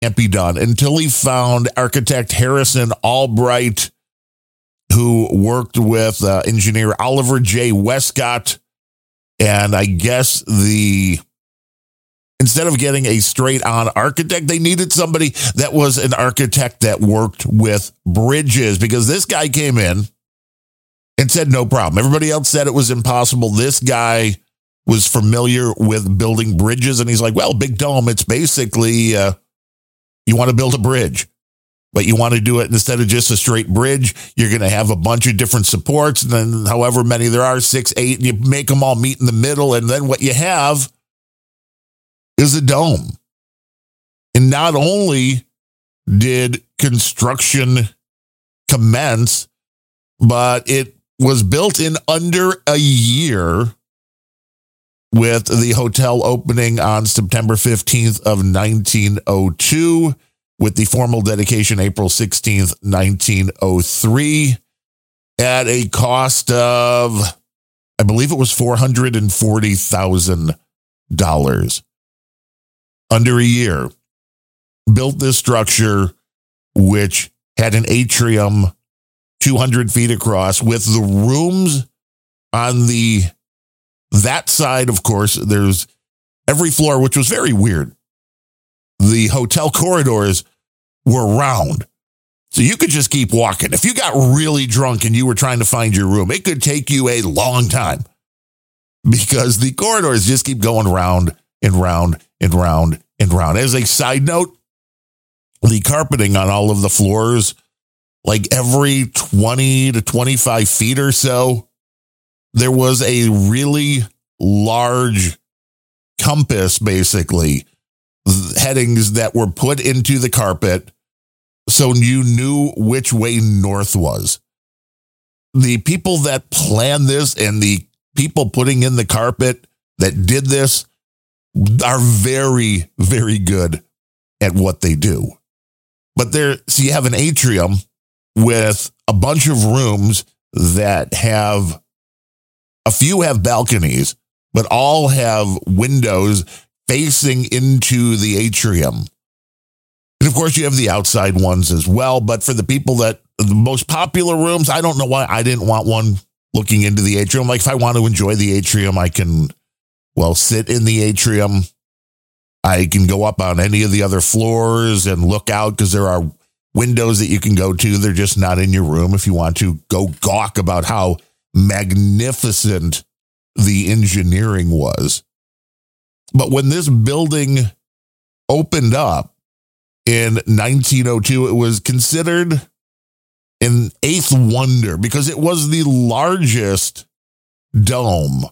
can't be done until he found architect Harrison Albright, who worked with engineer Oliver J. Westcott. And I guess instead of getting a straight on architect, they needed somebody that was an architect that worked with bridges, because this guy came in and said, no problem. Everybody else said it was impossible. This guy was familiar with building bridges. And he's like, well, Big Dome, it's basically, you want to build a bridge, but you want to do it instead of just a straight bridge. You're going to have a bunch of different supports. And then however many there are, 6, 8, and you make them all meet in the middle. And then what you have is a dome. And not only did construction commence, but it was built in under a year, with the hotel opening on September 15th of 1902, with the formal dedication April 16th, 1903, at a cost of, I believe it was $440,000. Under a year, built this structure, which had an atrium 200 feet across, with the rooms on that side. Of course, there's every floor, which was very weird. The hotel corridors were round, so you could just keep walking. If you got really drunk and you were trying to find your room, it could take you a long time, because the corridors just keep going round and round and round and round. As a side note, the carpeting on all of the floors, like every 20 to 25 feet or so, there was a really large compass, basically, headings that were put into the carpet so you knew which way north was. The people that planned this and the people putting in the carpet that did this are very, very good at what they do. But so you have an atrium with a bunch of rooms that have, a few have balconies, but all have windows facing into the atrium. And of course, you have the outside ones as well. But for the people the most popular rooms, I don't know why I didn't want one looking into the atrium. Like, if I want to enjoy the atrium, I can, sit in the atrium. I can go up on any of the other floors and look out, because there are windows that you can go to. They're just not in your room. If you want to go gawk about how magnificent the engineering was. But when this building opened up in 1902, it was considered an eighth wonder, because it was the largest dome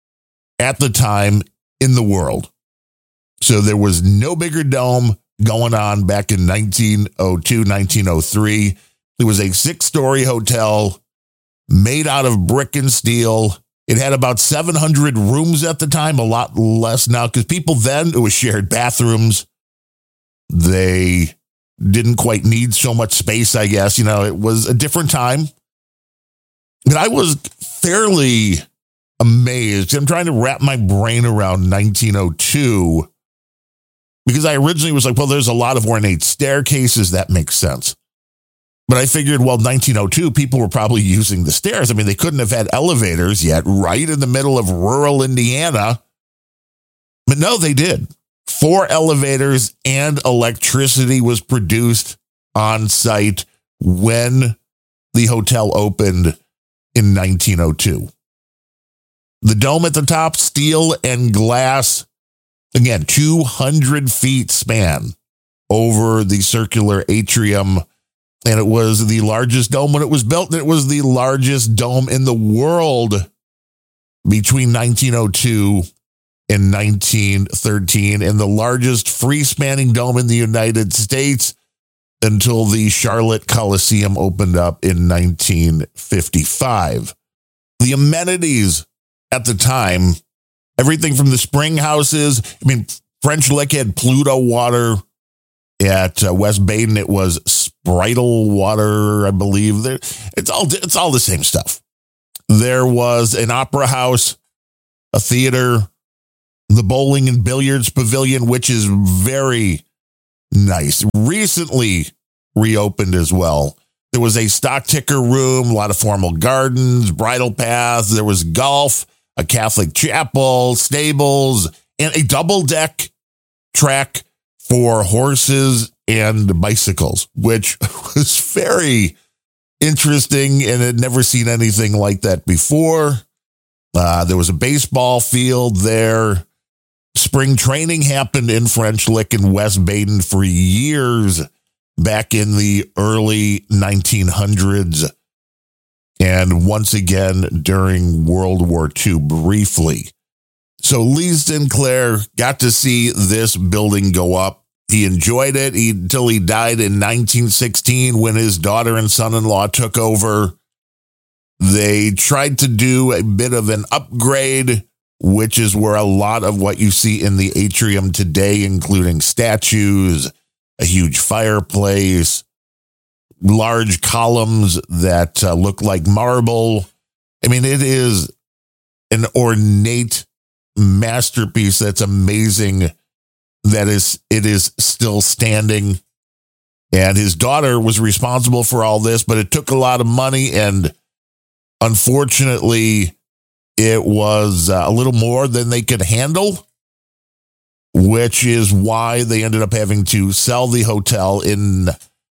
at the time in the world. So there was no bigger dome going on back in 1902, 1903. It was a 6-story hotel made out of brick and steel. It had about 700 rooms at the time, a lot less now, because people then, it was shared bathrooms. They didn't quite need so much space, I guess. It was a different time. But I was fairly amazed. I'm trying to wrap my brain around 1902, because I originally was like, well, there's a lot of ornate staircases. That makes sense. But I figured, 1902, people were probably using the stairs. I mean, they couldn't have had elevators yet, right in the middle of rural Indiana. But no, they did. 4 elevators and electricity was produced on site when the hotel opened in 1902. The dome at the top, steel and glass, again, 200 feet span over the circular atrium. And it was the largest dome when it was built. And it was the largest dome in the world between 1902 and 1913, and the largest free-spanning dome in the United States until the Charlotte Coliseum opened up in 1955. The amenities at the time, everything from the spring houses. French Lick had Pluto water. At West Baden, it was Spritel water, I believe. It's all the same stuff. There was an opera house, a theater, the bowling and billiards pavilion, which is very, nice. Recently reopened as well. There was a stock ticker room, a lot of formal gardens, bridle paths. There was golf, a Catholic chapel, stables, and a double-deck track for horses and bicycles, which was very interesting and had never seen anything like that before. There was a baseball field there. Spring training happened in French Lick and West Baden for years back in the early 1900s. And once again during World War II briefly. So Lee Sinclair got to see this building go up. He enjoyed it until he died in 1916 when his daughter and son-in-law took over. They tried to do a bit of an upgrade, which is where a lot of what you see in the atrium today, including statues, a huge fireplace, large columns that look like marble. I mean, it is an ornate masterpiece that's amazing that it is still standing. And his daughter was responsible for all this, but it took a lot of money, and unfortunately, it was a little more than they could handle, which is why they ended up having to sell the hotel in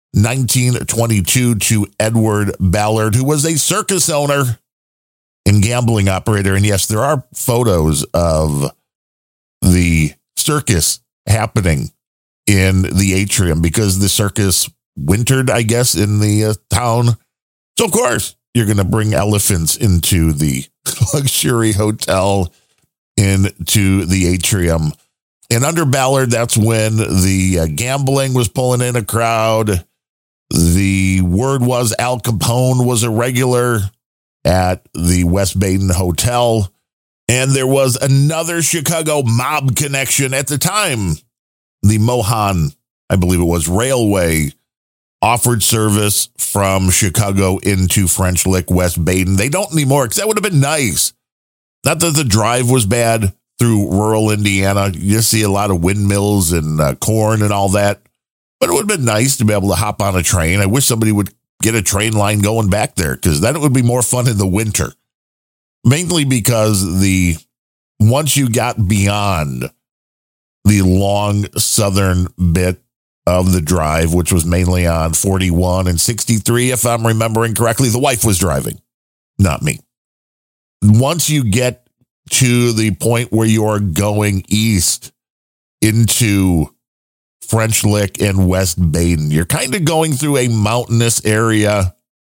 1922 to Edward Ballard, who was a circus owner and gambling operator. And yes, there are photos of the circus happening in the atrium because the circus wintered, I guess, in the town. So, of course, you're going to bring elephants into the luxury hotel, into the atrium. And under Ballard, that's when the gambling was pulling in a crowd. The word was Al Capone was a regular at the West Baden Hotel. And there was another Chicago mob connection at the time. The Mohan, I believe it was, Railway offered service from Chicago into French Lick, West Baden. They don't anymore because that would have been nice. Not that the drive was bad through rural Indiana. You just see a lot of windmills and corn and all that. But it would have been nice to be able to hop on a train. I wish somebody would get a train line going back there because then it would be more fun in the winter. Mainly because once you got beyond the long southern bit of the drive, which was mainly on 41 and 63, if I'm remembering correctly, the wife was driving, not me. Once you get to the point where you are going east into French Lick and West Baden, you're kind of going through a mountainous area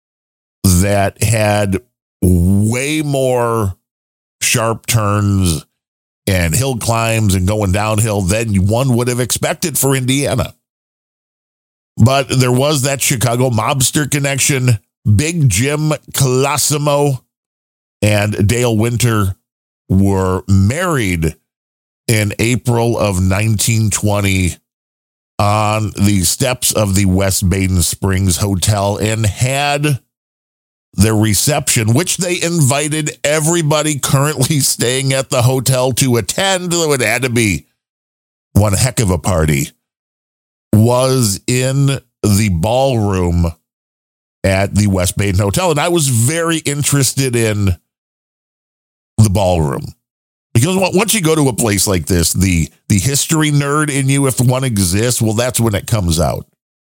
that had way more sharp turns and hill climbs and going downhill than one would have expected for Indiana. But there was that Chicago mobster connection. Big Jim Colosimo and Dale Winter were married in April of 1920 on the steps of the West Baden Springs Hotel and had their reception, which they invited everybody currently staying at the hotel to attend. It had to be one heck of a party. Was in the ballroom at the West Baden Hotel. And I was very interested in the ballroom because once you go to a place like this, the history nerd in you, if one exists, well, that's when it comes out.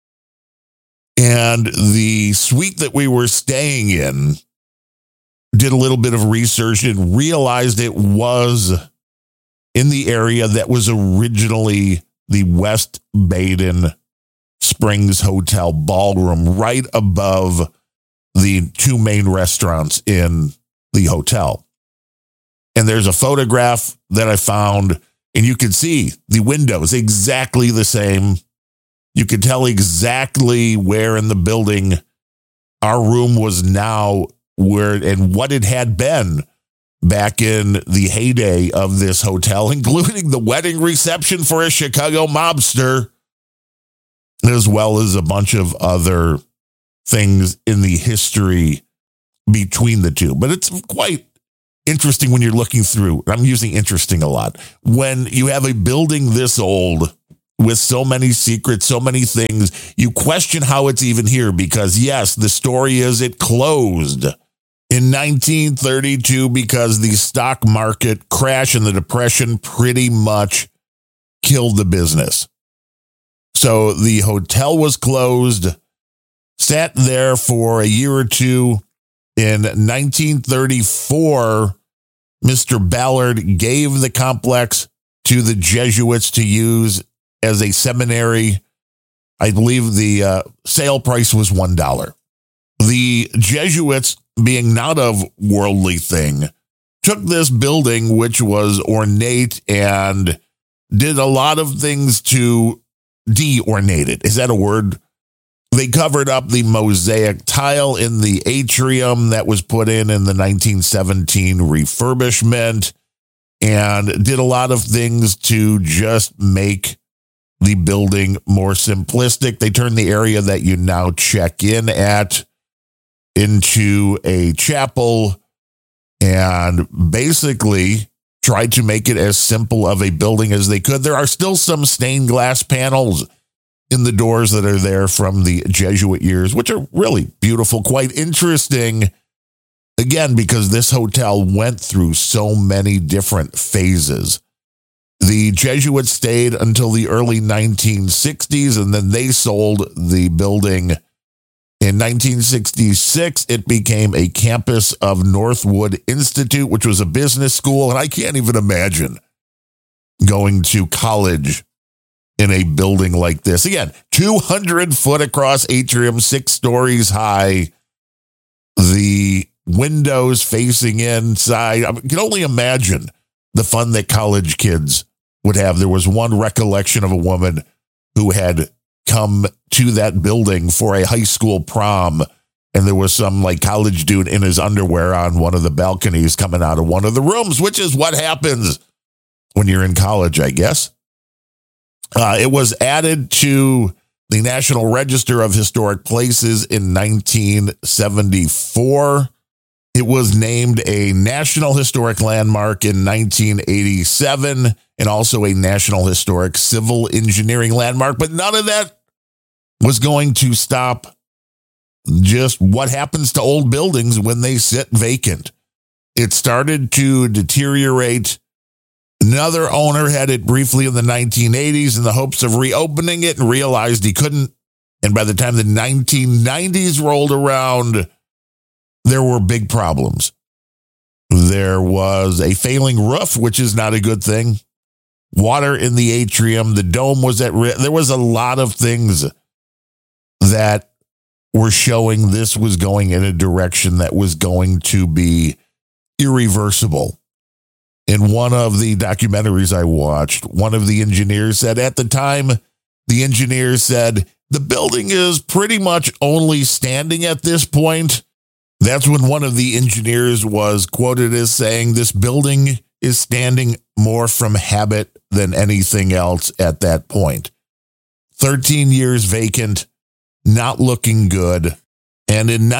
And the suite that we were staying in, did a little bit of research and realized it was in the area that was originally the West Baden Springs Hotel ballroom, right above the two main restaurants in the hotel. And there's a photograph that I found, and you can see the windows exactly the same. You could tell exactly where in the building our room was now, where and what it had been back in the heyday of this hotel, including the wedding reception for a Chicago mobster, as well as a bunch of other things in the history between the two. But it's quite interesting when you're looking through. I'm using interesting a lot. When you have a building this old with so many secrets, so many things. You question how it's even here because, yes, the story is it closed in 1932 because the stock market crash and the depression pretty much killed the business. So the hotel was closed, sat there for a year or two. In 1934, Mr. Ballard gave the complex to the Jesuits to use as a seminary. I believe the sale price was $1. The Jesuits, being not a worldly thing, took this building, which was ornate, and did a lot of things to de-ornate it. Is that a word? They covered up the mosaic tile in the atrium that was put in the 1917 refurbishment, and did a lot of things to just make the building more simplistic. They turned the area that you now check in at into a chapel and basically tried to make it as simple of a building as they could. There are still some stained glass panels in the doors that are there from the Jesuit years, which are really beautiful, quite interesting. Again, because this hotel went through so many different phases. The Jesuits stayed until the early 1960s, and then they sold the building. In 1966, it became a campus of Northwood Institute, which was a business school. And I can't even imagine going to college in a building like this. Again, 200 foot across atrium, 6 stories high. The windows facing inside. I can only imagine the fun that college kids would have. There was one recollection of a woman who had come to that building for a high school prom, and there was some like college dude in his underwear on one of the balconies coming out of one of the rooms, which is what happens when you're in college, I guess. It was added to the National Register of Historic Places in 1974. It was named a National Historic Landmark in 1987 and also a National Historic Civil Engineering Landmark. But none of that was going to stop just what happens to old buildings when they sit vacant. It started to deteriorate. Another owner had it briefly in the 1980s in the hopes of reopening it and realized he couldn't. And by the time the 1990s rolled around, there were big problems. There was a failing roof, which is not a good thing. Water in the atrium. The dome was at risk. There was a lot of things that were showing this was going in a direction that was going to be irreversible. In one of the documentaries I watched, one of the engineers said at the time, the engineer said, the building is pretty much only standing at this point. That's when one of the engineers was quoted as saying, this building is standing more from habit than anything else at that point. 13 years vacant, not looking good. And in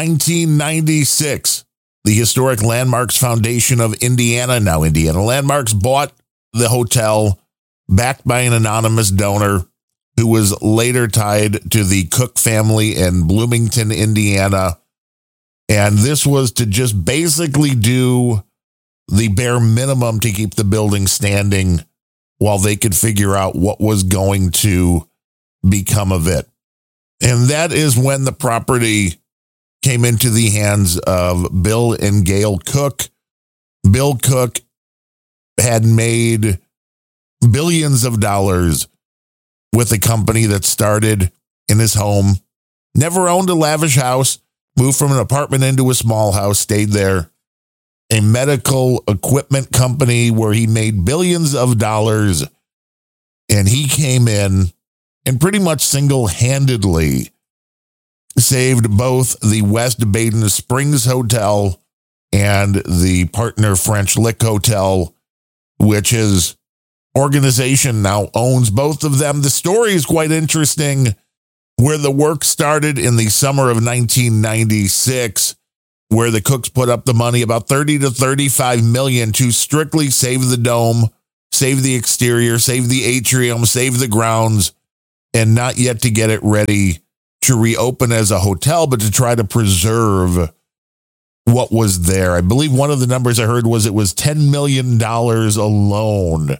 1996, the Historic Landmarks Foundation of Indiana, now Indiana Landmarks, bought the hotel backed by an anonymous donor who was later tied to the Cook family in Bloomington, Indiana. And this was to just basically do the bare minimum to keep the building standing while they could figure out what was going to become of it. And that is when the property came into the hands of Bill and Gail Cook. Bill Cook had made billions of dollars with a company that started in his home, never owned a lavish house, moved from an apartment into a small house, stayed there. A medical equipment company where he made billions of dollars. And he came in and pretty much single-handedly saved both the West Baden Springs Hotel and the Partner French Lick Hotel, which his organization now owns both of them. The story is quite interesting, where the work started in the summer of 1996, where the Cooks put up the money, about $30 to $35 million, to strictly save the dome, save the exterior, save the atrium, save the grounds, and not yet to get it ready to reopen as a hotel, but to try to preserve what was there. I believe one of the numbers I heard was it was $10 million alone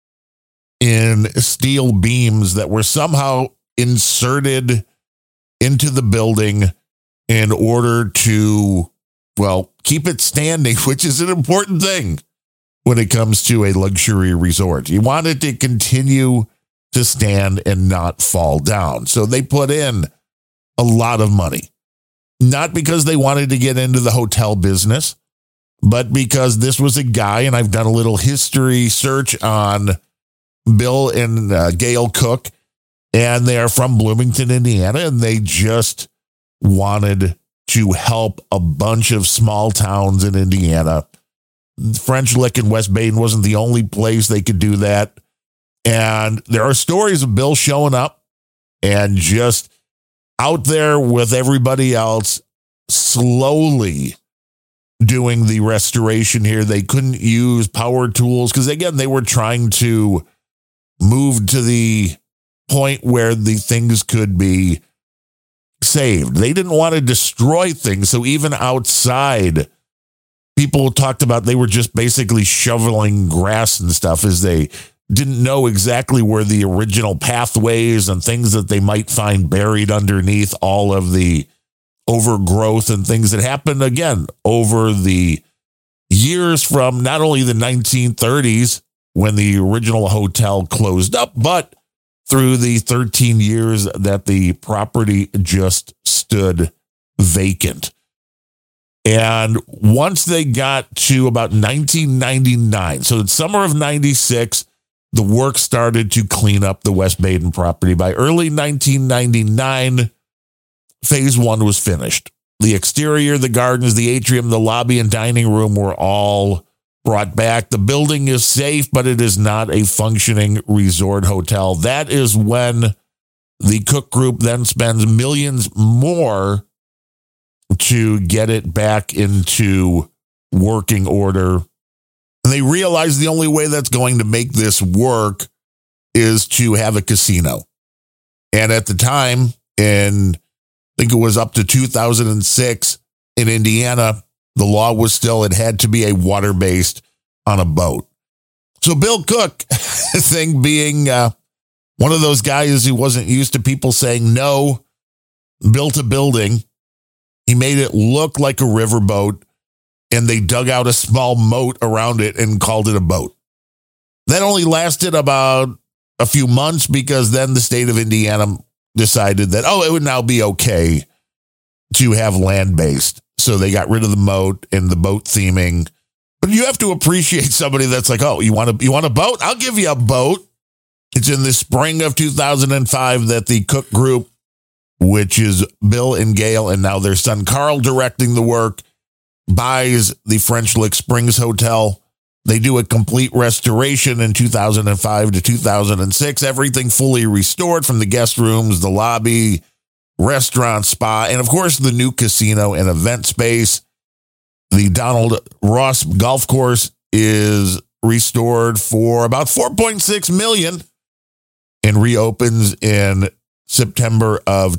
in steel beams that were somehow inserted into the building in order to, well, keep it standing, which is an important thing when it comes to a luxury resort. You want it to continue to stand and not fall down. So they put in a lot of money, not because they wanted to get into the hotel business, but because this was a guy, and I've done a little history search on Bill and Gail Cook, and they are from Bloomington, Indiana, and they just wanted to help a bunch of small towns in Indiana. French Lick and West Baden wasn't the only place they could do that. And there are stories of Bill showing up and just out there with everybody else, slowly doing the restoration here. They couldn't use power tools because, again, they were trying to move to the point where the things could be saved. They didn't want to destroy things. So even outside, people talked about they were just basically shoveling grass and stuff as they didn't know exactly where the original pathways and things that they might find buried underneath all of the overgrowth and things that happened, again, over the years from not only the 1930s when the original hotel closed up, but through the 13 years that the property just stood vacant. And once they got to about 1999, so the summer of 96, the work started to clean up the West Baden property. By early 1999, phase one was finished. The exterior, the gardens, the atrium, the lobby, and dining room were all brought back. The building is safe, but it is not a functioning resort hotel. That is when the Cook Group then spends millions more to get it back into working order. And they realize the only way that's going to make this work is to have a casino. And at the time, I think it was up to 2006 in Indiana, the law was still, it had to be a water-based on a boat. So Bill Cook, thing being one of those guys who wasn't used to people saying no, built a building. He made it look like a riverboat, and they dug out a small moat around it and called it a boat. That only lasted about a few months because then the state of Indiana decided that, it would now be okay to have land-based. So they got rid of the moat and the boat theming. But you have to appreciate somebody that's like, you want a boat? I'll give you a boat. It's in the spring of 2005 that the Cook Group, which is Bill and Gail and now their son Carl directing the work, buys the French Lick Springs Hotel. They do a complete restoration in 2005 to 2006. Everything fully restored, from the guest rooms, the lobby, restaurant, spa, and of course the new casino and event space. The Donald Ross Golf Course is restored for about $4.6 million and reopens in September of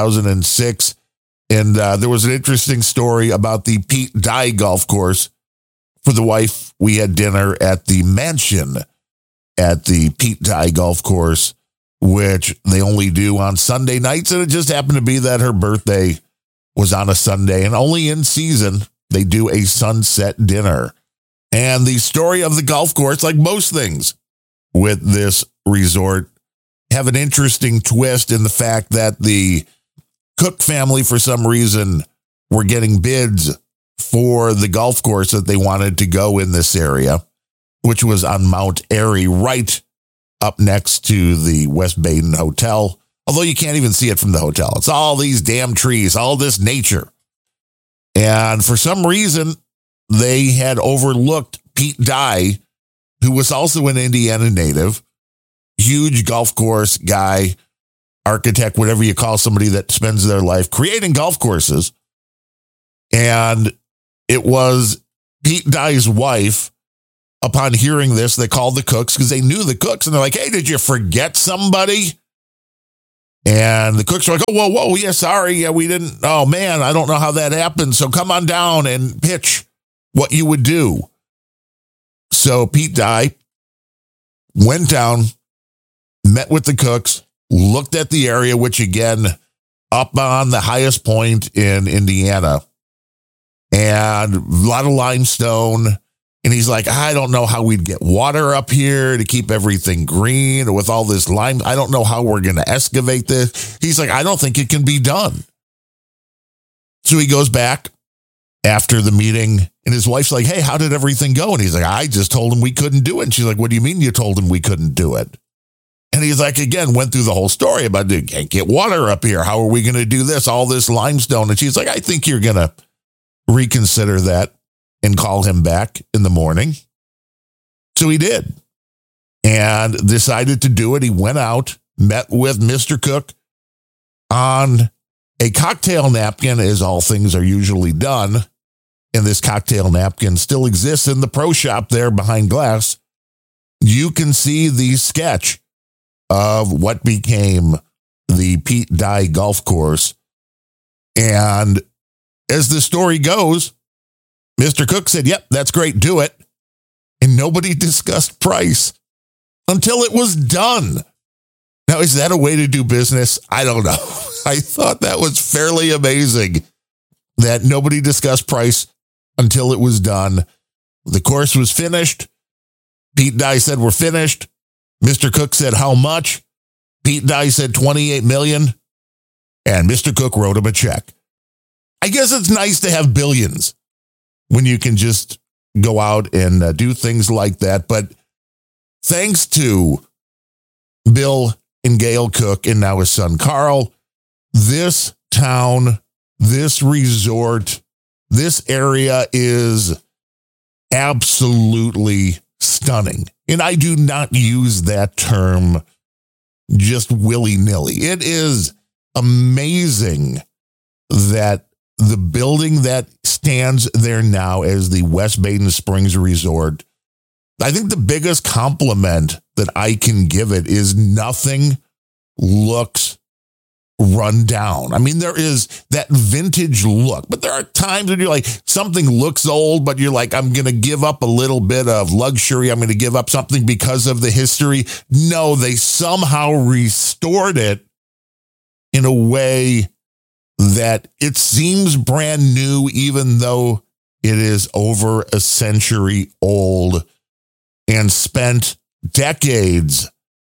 2006. And there was an interesting story about the Pete Dye Golf Course. For the wife, we had dinner at the mansion at the Pete Dye Golf Course, which they only do on Sunday nights. And it just happened to be that her birthday was on a Sunday, and only in season they do a sunset dinner. And the story of the golf course, like most things with this resort, have an interesting twist in the fact that the Cook family, for some reason, were getting bids for the golf course that they wanted to go in this area, which was on Mount Airy, right up next to the West Baden Hotel. Although you can't even see it from the hotel. It's all these damn trees, all this nature. And for some reason, they had overlooked Pete Dye, who was also an Indiana native, huge golf course guy, architect, whatever you call somebody that spends their life creating golf courses. And it was Pete Dye's wife upon hearing this, they called the cooks because they knew the cooks. And they're like, hey, did you forget somebody? And the cooks were like, oh, whoa, yeah, sorry. Yeah, we didn't. Oh, man, I don't know how that happened. So come on down and pitch what you would do. So Pete Dye went down, met with the cooks, looked at the area, which again, up on the highest point in Indiana, and a lot of limestone. And he's like, I don't know how we'd get water up here to keep everything green with all this lime. I don't know how we're going to excavate this. He's like, I don't think it can be done. So he goes back after the meeting and his wife's like, hey, how did everything go? And he's like, I just told him we couldn't do it. And she's like, what do you mean you told him we couldn't do it? And he's like, again, went through the whole story about you can't get water up here. How are we going to do this? All this limestone. And she's like, I think you're going to reconsider that and call him back in the morning. So he did and decided to do it. He went out, met with Mr. Cook on a cocktail napkin, as all things are usually done. And this cocktail napkin still exists in the pro shop there behind glass. You can see the sketch of what became the Pete Dye Golf Course. And as the story goes, Mr. Cook said, yep, that's great, do it. And nobody discussed price until it was done. Now, is that a way to do business? I don't know. I thought that was fairly amazing that nobody discussed price until it was done. The course was finished. Pete Dye said, we're finished. Mr. Cook said, how much? Pete Dye said, $28 million. And Mr. Cook wrote him a check. I guess it's nice to have billions when you can just go out and do things like that. But thanks to Bill and Gail Cook and now his son Carl, this town, this resort, this area is absolutely stunning. And I do not use that term just willy-nilly. It is amazing that the building that stands there now as the West Baden Springs Resort, I think the biggest compliment that I can give it is nothing looks run down. I mean, there is that vintage look, but there are times when you're like, something looks old, but you're like, I'm going to give up a little bit of luxury. I'm going to give up something because of the history. No, they somehow restored it in a way that it seems brand new, even though it is over a century old and spent decades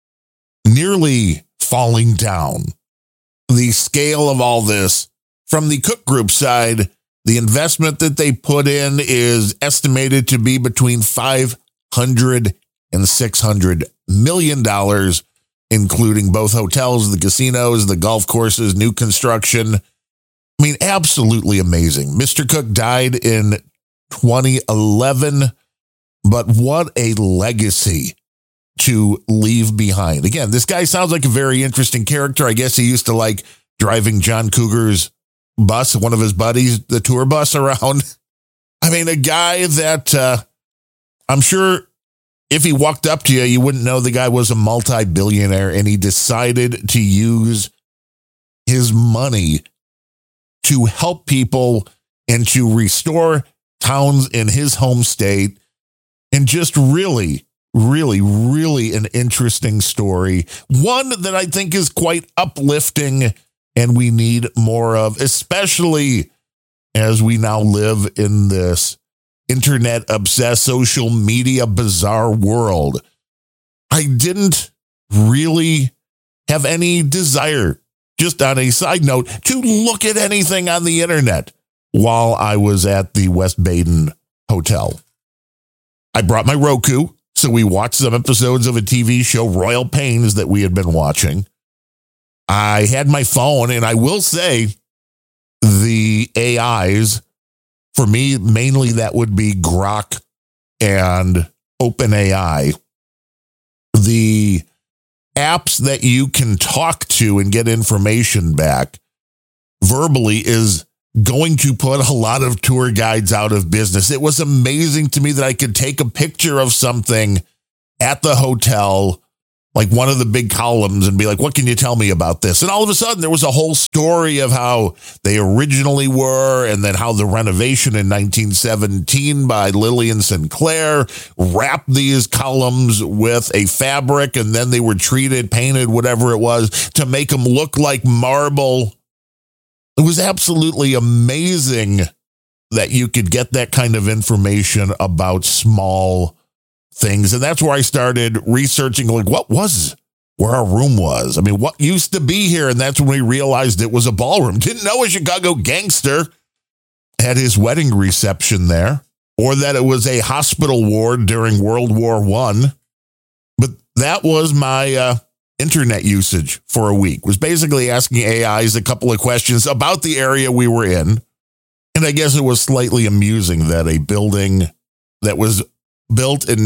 nearly falling down. The scale of all this from the Cook Group side, the investment that they put in is estimated to be between $500 and $600 million, including both hotels, the casinos, the golf courses, new construction. I mean, absolutely amazing. Mr. Cook died in 2011, but what a legacy to leave behind. Again, this guy sounds like a very interesting character. I guess he used to like driving John Cougar's bus, one of his buddies, the tour bus around. I mean, a guy that I'm sure if he walked up to you, you wouldn't know the guy was a multi-billionaire, and he decided to use his money to help people and to restore towns in his home state. And just really, really, really an interesting story. One that I think is quite uplifting and we need more of, especially as we now live in this internet obsessed, social media bizarre world. I didn't really have any desire, just on a side note, to look at anything on the internet while I was at the West Baden Hotel. I brought my Roku, so we watched some episodes of a TV show, Royal Pains, that we had been watching. I had my phone, and I will say the AIs, for me, mainly that would be Grok and OpenAI. The apps that you can talk to and get information back verbally is going to put a lot of tour guides out of business. It was amazing to me that I could take a picture of something at the hotel, like one of the big columns, and be like, what can you tell me about this? And all of a sudden there was a whole story of how they originally were, and then how the renovation in 1917 by Lillian Sinclair wrapped these columns with a fabric, and then they were treated, painted, whatever it was, to make them look like marble. It was absolutely amazing that you could get that kind of information about small things. And that's where I started researching, like, what was where our room was. I mean, what used to be here? And that's when we realized it was a ballroom. Didn't know a Chicago gangster had his wedding reception there, or that it was a hospital ward during World War I. But that was my internet usage for a week, was basically asking AIs a couple of questions about the area we were in. And I guess it was slightly amusing that a building that was built in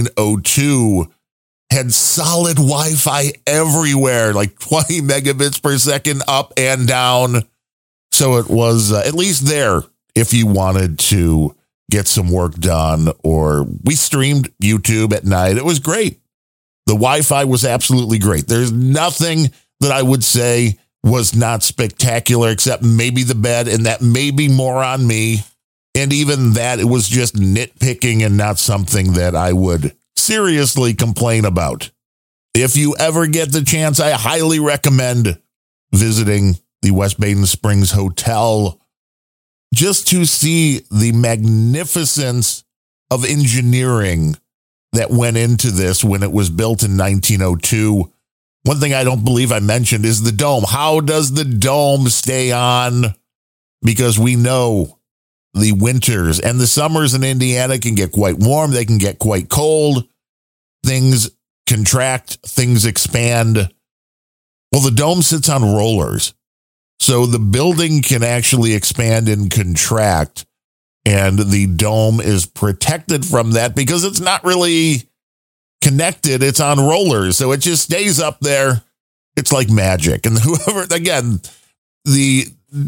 1902 had solid Wi-Fi everywhere, like 20 megabits per second up and down. So it was at least there if you wanted to get some work done, or we streamed YouTube at night. It was great. The Wi-Fi was absolutely great. There's nothing that I would say was not spectacular, except maybe the bed, and that may be more on me. And even that, it was just nitpicking and not something that I would seriously complain about. If you ever get the chance, I highly recommend visiting the West Baden Springs Hotel just to see the magnificence of engineering that went into this when it was built in 1902. One thing I don't believe I mentioned is the dome. How does the dome stay on? Because we know the winters and the summers in Indiana can get quite warm. They can get quite cold. Things contract, things expand. Well, the dome sits on rollers. So the building can actually expand and contract, and the dome is protected from that because it's not really connected. It's on rollers. So it just stays up there. It's like magic. And whoever, again, the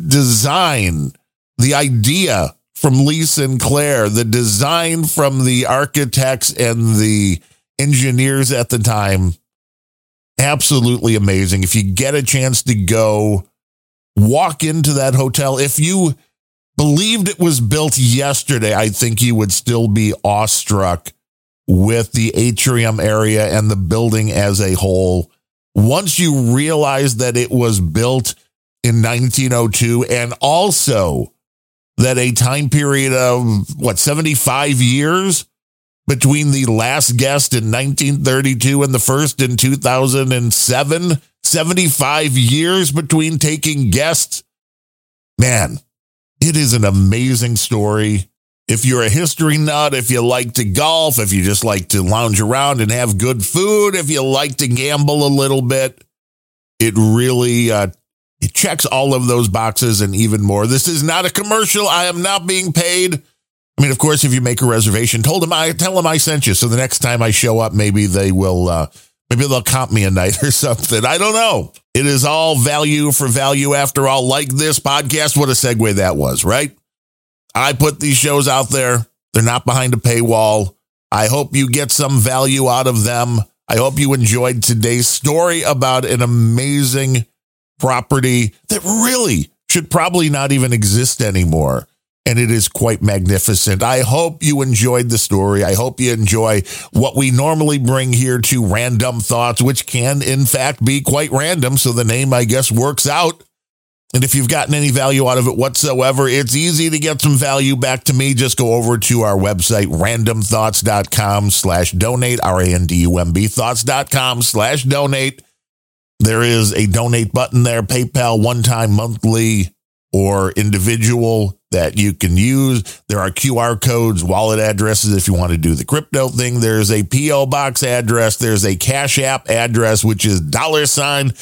design, the idea from Lee Sinclair, the design from the architects and the engineers at the time, absolutely amazing. If you get a chance to go walk into that hotel, if you believed it was built yesterday, I think you would still be awestruck with the atrium area and the building as a whole. Once you realize that it was built in 1902, and also that a time period of 75 years between the last guest in 1932 and the first in 2007, 75 years between taking guests. Man, it is an amazing story. If you're a history nut, if you like to golf, if you just like to lounge around and have good food, if you like to gamble a little bit, it really it checks all of those boxes and even more. This is not a commercial. I am not being paid. I mean, of course, if you make a reservation, tell them I sent you. So the next time I show up, maybe they will, maybe they'll comp me a night or something. I don't know. It is all value for value after all, like this podcast. What a segue that was, right? I put these shows out there. They're not behind a paywall. I hope you get some value out of them. I hope you enjoyed today's story about an amazing property that really should probably not even exist anymore. And it is quite magnificent. I hope you enjoyed the story. I hope you enjoy what we normally bring here to Random Thoughts, which can, in fact, be quite random. So the name, I guess, works out. And if you've gotten any value out of it whatsoever, it's easy to get some value back to me. Just go over to our website, randomthoughts.com/donate, RANDUMB, thoughts.com/donate. There is a donate button there, PayPal, one-time, monthly, or individual that you can use. There are QR codes, wallet addresses if you want to do the crypto thing. There's a P.O. Box address. There's a Cash App address, which is $Ozzieball,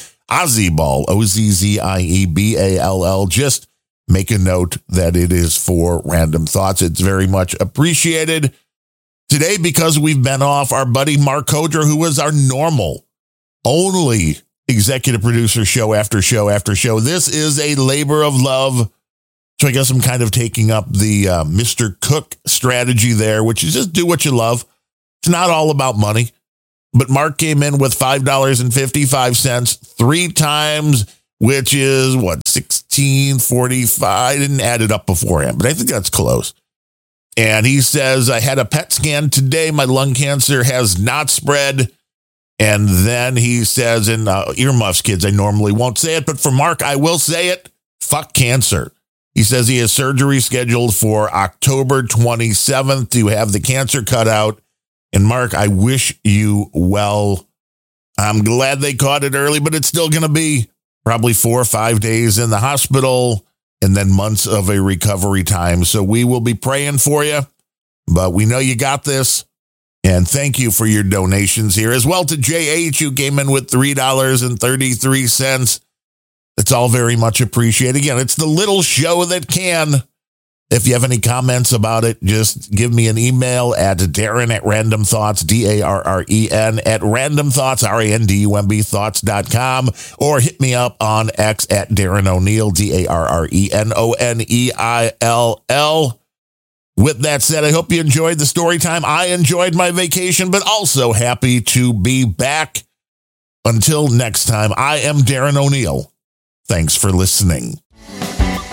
OZZIEBALL. Just make a note that it is for Random Thoughts. It's very much appreciated. Today, because we've been off, our buddy Mark Hodger, who was our normal, only executive producer show after show after show. This is a labor of love So I guess I'm kind of taking up the Mr. Cook strategy there, which is just do what you love. It's not all about money. But Mark came in with $5.55 3 times, which is what, $16.45. I didn't add it up beforehand, but I think that's close. And he says, I had a PET scan today. My lung cancer has not spread. And then he says, in earmuffs, kids, I normally won't say it, but for Mark, I will say it. Fuck cancer. He says he has surgery scheduled for October 27th to have the cancer cut out. And Mark, I wish you well. I'm glad they caught it early, but it's still going to be probably 4 or 5 days in the hospital and then months of a recovery time. So we will be praying for you, but we know you got this. And thank you for your donations here as well to JH, who came in with $3.33. It's all very much appreciated. Again, it's the little show that can. If you have any comments about it, just give me an email at Darren at Random Thoughts, DARREN at Random Thoughts, RANDUMB Thoughts.com, or hit me up on X at Darren O'Neill, DARRENONEILL. With that said, I hope you enjoyed the story time. I enjoyed my vacation, but also happy to be back. Until next time, I am Darren O'Neill. Thanks for listening.